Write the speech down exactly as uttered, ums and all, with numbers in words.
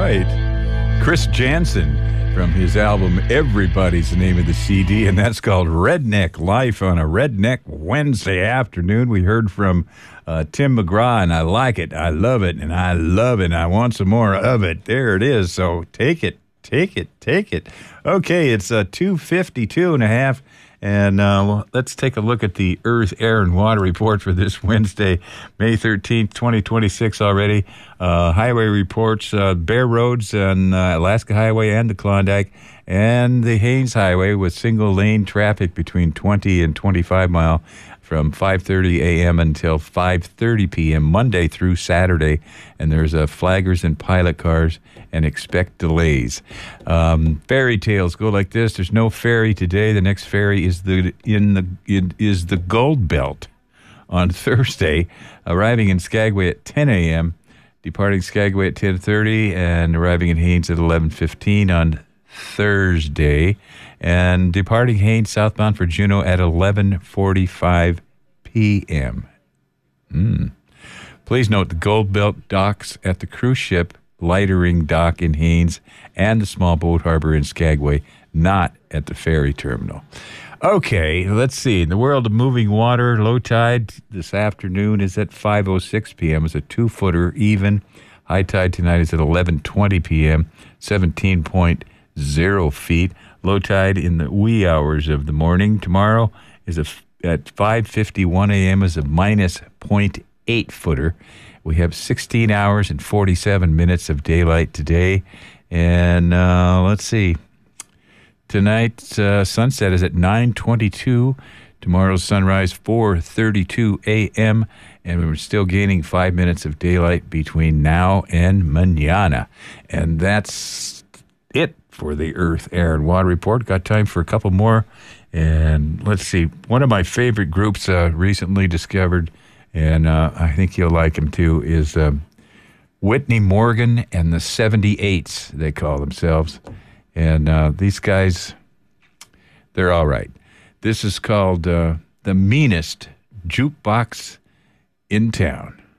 right. Chris Jansen from his album Everybody's the name of the C D, and that's called Redneck Life on a Redneck Wednesday afternoon. We heard from uh, Tim McGraw, and I like it. I love it, and I love it, and I want some more of it. There it is. So take it, take it, take it. Okay, it's uh, two fifty-two and a half. And uh, well, let's take a look at the Earth, Air, and Water report for this Wednesday, May thirteenth, twenty twenty-six already. Uh, highway reports, uh, bare roads on uh, Alaska Highway and the Klondike, and the Haines Highway with single-lane traffic between twenty and twenty-five mile from five thirty a.m. until five thirty p.m. Monday through Saturday. And there's uh, flaggers and pilot cars, and expect delays. Um, fairy tales go like this. There's no ferry today. The next ferry is the in the in, is the Gold Belt on Thursday, arriving in Skagway at ten a.m., departing Skagway at ten thirty, and arriving in Haines at eleven fifteen on Thursday, and departing Haines southbound for Juneau at eleven forty-five p.m. Mm. Please note the Gold Belt docks at the cruise ship lightering dock in Haines and the small boat harbor in Skagway, not at the ferry terminal. Okay, let's see. In the world of moving water, low tide this afternoon is at five oh six p.m. It's a two-footer even. High tide tonight is at eleven twenty p.m., seventeen point oh feet. Low tide in the wee hours of the morning tomorrow is a, at five fifty-one a.m. is a minus zero point eight footer. We have sixteen hours and forty-seven minutes of daylight today. And uh, let's see. Tonight's uh, sunset is at nine twenty-two. Tomorrow's sunrise, four thirty-two a.m. And we're still gaining five minutes of daylight between now and mañana. And that's it for the Earth, Air, and Water report. Got time for a couple more. And let's see. One of my favorite groups uh, recently discovered, and uh, I think you'll like him too, is um, Whitney Morgan and the seventy-eights, they call themselves. And uh, these guys, they're all right. This is called uh, The Meanest Jukebox in Town.